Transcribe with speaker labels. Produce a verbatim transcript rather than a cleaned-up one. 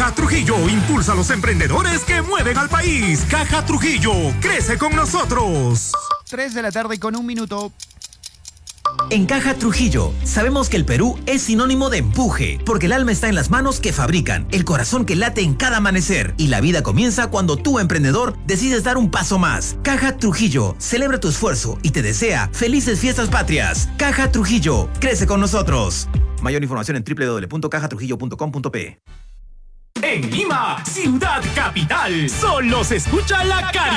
Speaker 1: Caja Trujillo impulsa a los emprendedores que mueven al país. Caja Trujillo, crece con nosotros.
Speaker 2: tres de la tarde con un minuto.
Speaker 3: En Caja Trujillo, sabemos que el Perú es sinónimo de empuje, porque el alma está en las manos que fabrican, el corazón que late en cada amanecer, y la vida comienza cuando tú, emprendedor, decides dar un paso más. Caja Trujillo celebra tu esfuerzo y te desea felices fiestas patrias. Caja Trujillo, crece con nosotros. Mayor información en doble u doble u doble u punto caja trujillo punto com punto pe.
Speaker 1: En Lima, ciudad capital, solo se escucha la cara.